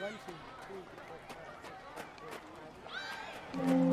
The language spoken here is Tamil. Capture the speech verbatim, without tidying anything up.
One, two, three, four, five, six, seven, eight, nine.